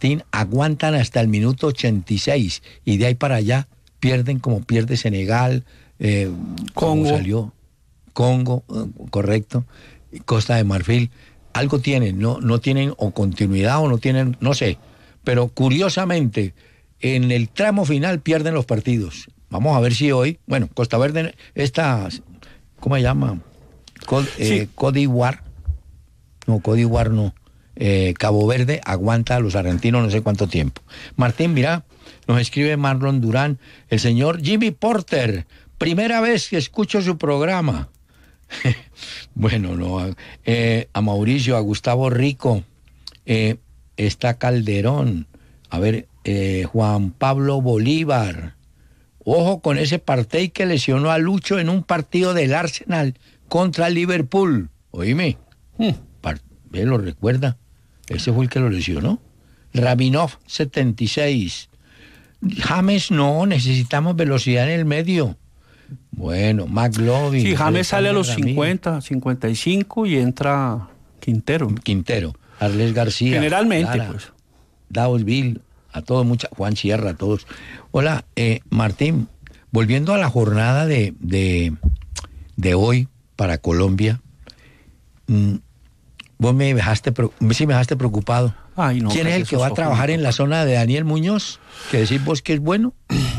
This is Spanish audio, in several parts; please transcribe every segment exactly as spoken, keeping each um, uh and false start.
Martín, aguantan hasta el minuto ochenta y seis y de ahí para allá pierden como pierde Senegal, eh, Congo. salió Congo, correcto, Costa de Marfil. Algo tienen, no, no tienen o continuidad o no tienen, no sé, pero curiosamente en el tramo final pierden los partidos. Vamos a ver si hoy, bueno, Costa Verde, esta, ¿cómo se llama? Cod, eh, sí. Codivuar, no, Codivuar no, eh, Cabo Verde aguanta a los argentinos no sé cuánto tiempo. Martín, mira, nos escribe Marlon Durán, el señor Jimmy Porter, primera vez que escucho su programa. Bueno, no, eh, a Mauricio, a Gustavo Rico, eh, está Calderón, a ver, eh, Juan Pablo Bolívar, ojo con ese Partey que lesionó a Lucho en un partido del Arsenal contra el Liverpool, oíme, hmm. ¿Ve, lo recuerda? Ese fue el que lo lesionó. Rabinov, setenta y seis, James no, necesitamos velocidad en el medio. Bueno, McLovin. Sí, James sale a los cincuenta, cincuenta y cinco y entra Quintero. Quintero, Arles García. Generalmente, Lara, pues. Dausville, a todos, mucha, Juan Sierra, a todos. Hola, eh, Martín, volviendo a la jornada de, de, de hoy para Colombia, mmm, vos me dejaste, sí me dejaste preocupado. Ay, no, ¿quién es el que va a trabajar en la zona de Daniel Muñoz? ¿Que decís vos que es bueno?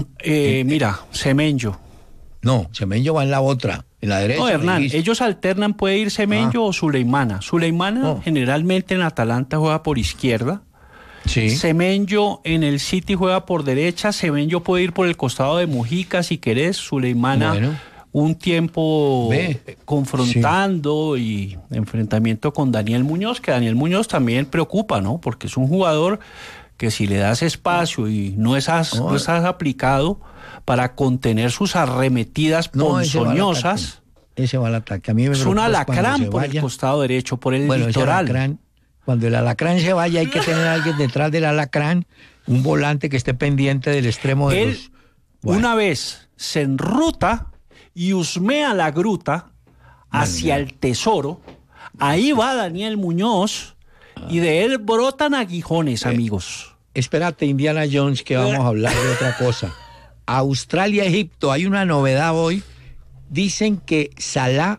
Eh, mira, Semenyo. No, Semenyo va en la otra, en la derecha. No, Hernán, ellos alternan, puede ir Semenyo ah. o Suleimana. Suleimana oh. generalmente en Atalanta juega por izquierda. Sí. Semenyo en el City juega por derecha. Semenyo puede ir por el costado de Mujica si querés. Suleimana bueno. un tiempo Ve. confrontando sí. y enfrentamiento con Daniel Muñoz, que Daniel Muñoz también preocupa, ¿no? Porque es un jugador que si le das espacio y no estás, oh. no estás aplicado para contener sus arremetidas no, ponzoñosas. Ese va al ataque. A mí me es un alacrán por vaya. el costado derecho, por el bueno, litoral. Alacrán, cuando el alacrán se vaya hay que tener a alguien detrás del alacrán, un volante que esté pendiente del extremo de Él, los... Bueno. Una vez se enruta y husmea la gruta hacia bueno, el tesoro, ahí va Daniel Muñoz ah. y de él brotan aguijones, eh, amigos. Espérate, Indiana Jones, que vamos a hablar de otra cosa. Australia, Egipto, hay una novedad hoy. Dicen que Salah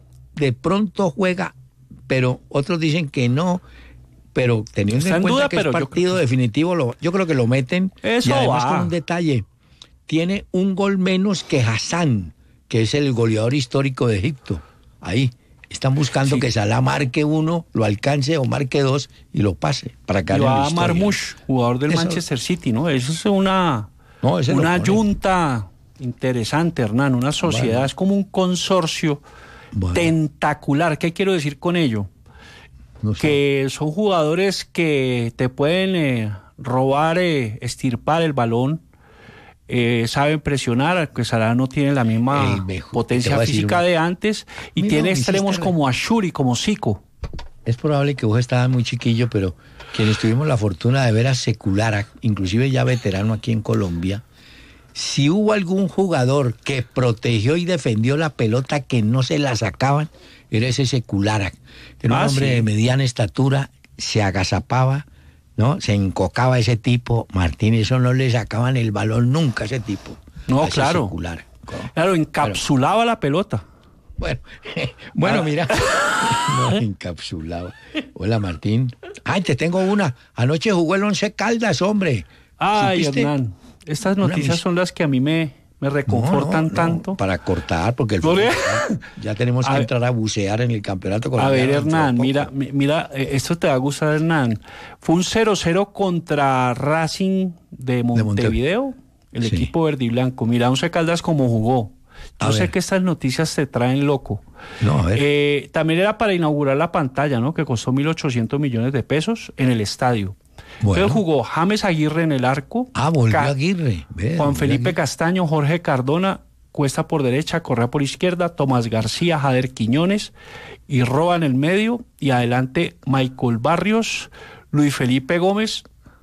de pronto juega, pero otros dicen que no. Pero teniendo Está en cuenta duda, que es partido yo... definitivo, lo, yo creo que lo meten. Eso y además va. con un detalle, tiene un gol menos que Hassan, que es el goleador histórico de Egipto. Ahí están buscando sí. que Salah marque uno, lo alcance o marque dos y lo pase para que y va a Marmoush, jugador del Eso... Manchester City, ¿no? Eso es una... No, una yunta interesante, Hernán, una sociedad, bueno. es como un consorcio bueno. tentacular. ¿Qué quiero decir con ello? No sé. Que son jugadores que te pueden eh, robar, eh, estirpar el balón, eh, saben presionar, que Salah no tiene la misma mejor, potencia física de antes, y Mira, tiene extremos como Ashuri, como Zico. Es probable que vos estabas muy chiquillo, pero quienes tuvimos la fortuna de ver a Seculara, inclusive ya veterano aquí en Colombia, si hubo algún jugador que protegió y defendió la pelota que no se la sacaban, era ese Seculara. Era un ah, hombre sí. de mediana estatura, se agazapaba, ¿no? Se encocaba ese tipo, Martín, eso no le sacaban el balón nunca a ese tipo. No, claro. Seculara. Claro, encapsulaba claro. la pelota. Bueno, bueno, ah. mira. No, encapsulado. Hola, Martín. Ay, te tengo una. Anoche jugó el Once Caldas, hombre. Ay, ¿supiste? Hernán, estas noticias mis... son las que a mí me, me reconfortan no, no, tanto. No, para cortar, porque el fútbol, ya tenemos que a entrar a bucear en el campeonato colombiano. A ver, Hernán, mira, mira, esto te va a gustar, Hernán. Fue un cero cero contra Racing de Montevideo, de Monte... el sí. equipo verde y blanco. Mira, Once Caldas como jugó. Yo a sé ver. que estas noticias te traen loco. No, a ver. Eh, también era para inaugurar la pantalla, ¿no? Que costó mil ochocientos millones de pesos en el estadio. Bueno. Entonces jugó James Aguirre en el arco. Ah, volvió Ca- Aguirre. Ve, Juan volvió Felipe Aguirre. Castaño, Jorge Cardona, Cuesta por derecha, Correa por izquierda, Tomás García, Jader Quiñones y Roa en el medio. Y adelante Michael Barrios, Luis Felipe Gómez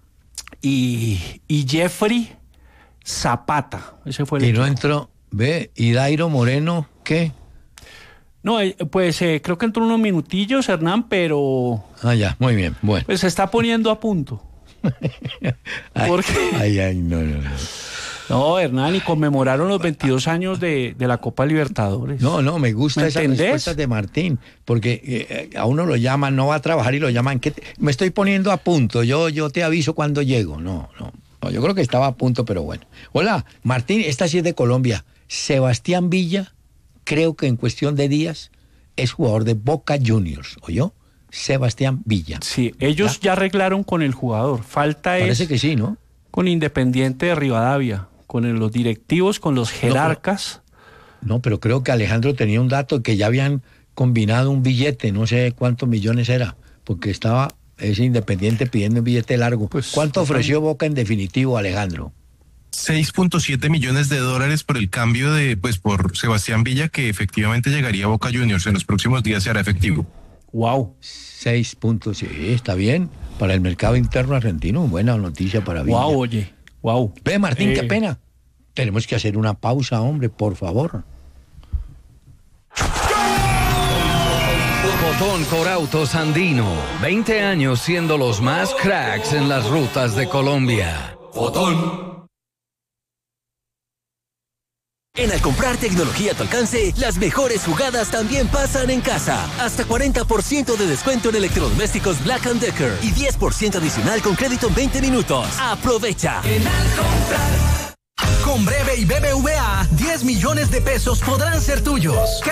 y, y Jeffrey Zapata. Ese fue el Y equipo. no entró... Ve, ¿y Dairo Moreno qué? No, pues eh, creo que entró unos minutillos, Hernán, pero... Ah, ya, muy bien, bueno. Pues se está poniendo a punto. ay, ¿Por qué? Ay, ay, no, no, no. No, Hernán, y conmemoraron los veintidós años de, de la Copa Libertadores. No, no, me gusta ¿Me esa entendés? respuesta de Martín, porque eh, a uno lo llaman, no va a trabajar y lo llaman, ¿qué te- me estoy poniendo a punto, yo, yo te aviso cuando llego. No, no, no, yo creo que estaba a punto, pero bueno. Hola, Martín, esta sí es de Colombia. Sebastián Villa, creo que en cuestión de días, es jugador de Boca Juniors, ¿oyó? Sebastián Villa. Sí, ellos ya arreglaron con el jugador. Falta Parece es que sí, ¿no? con Independiente de Rivadavia, con el- los directivos, con los jerarcas. No, pero creo que Alejandro tenía un dato que ya habían combinado un billete, no sé cuántos millones era, porque estaba ese Independiente pidiendo un billete largo. Pues, ¿Cuánto pues, ofreció Boca en definitivo, Alejandro? seis punto siete millones de dólares por el cambio de, pues, por Sebastián Villa, que efectivamente llegaría a Boca Juniors. En los próximos días se hará efectivo. Wow. Seis puntos, sí, está bien. Para el mercado interno argentino, buena noticia para Villa. Wow, oye. Wow. Ve, Martín, Eh, qué pena. Tenemos que hacer una pausa, hombre, por favor. Botón Corautos Andino, veinte años siendo los más cracks en las rutas de Colombia. En Al comprar tecnología a tu alcance, las mejores jugadas también pasan en casa. Hasta cuarenta por ciento de descuento en electrodomésticos Black and Decker y diez por ciento adicional con crédito en veinte minutos. ¡Aprovecha! En Al comprar. Con Breve y B B V A, diez millones de pesos podrán ser tuyos.